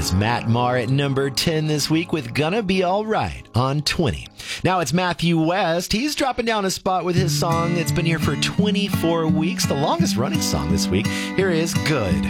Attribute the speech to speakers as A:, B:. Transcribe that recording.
A: is Matt Maher at number 10 this week with Gonna Be Alright on 20. Now it's Matthew West. He's dropping down a spot with his song that's been here for 24 weeks, the longest running song this week. Here is Good.